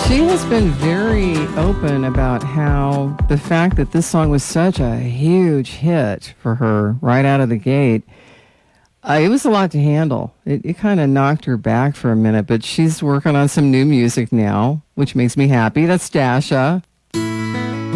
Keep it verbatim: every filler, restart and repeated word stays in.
She has been very open about how the fact that this song was such a huge hit for her right out of the gate, uh, it was a lot to handle. It, it kind of knocked her back for a minute, but she's working on some new music now, which makes me happy. That's Dasha.